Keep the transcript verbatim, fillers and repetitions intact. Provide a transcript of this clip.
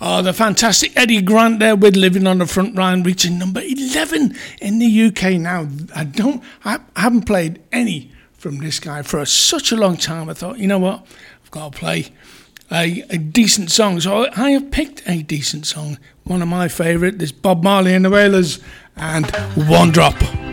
Oh, the fantastic Eddie Grant there with Living on the Front Line, reaching number eleven in the U K now. I don't, I haven't played any from this guy for a, such a long time. I thought, you know what, I've got to play a, a decent song. So I have picked a decent song. One of my favourite is Bob Marley and the Wailers and One Drop.